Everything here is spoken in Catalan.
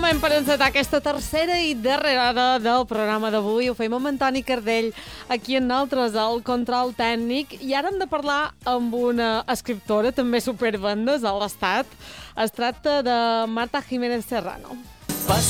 moment per encetar aquesta tercera i darrera hora del programa d'avui. Ho fem amb Antoni Cardell, aquí en nosaltres, al control tècnic. I ara hem de parlar amb una escriptora, també supervendes, a l'Estat. Es tracta de Marta Jiménez Serrano.